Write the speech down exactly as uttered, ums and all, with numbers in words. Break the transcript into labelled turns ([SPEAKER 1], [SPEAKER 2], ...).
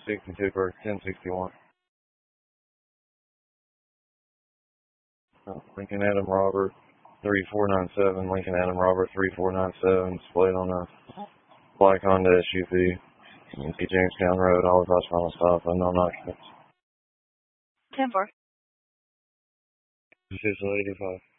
[SPEAKER 1] sixty-two per ten sixty-one. Uh, Lincoln Adam Robert, three four nine seven. Lincoln Adam Robert, three four nine seven. Displayed on a black Honda S U V. Yankee Jamestown Road, all across final stop, unknown occupants.
[SPEAKER 2] ten four.
[SPEAKER 1] Official eighty-five.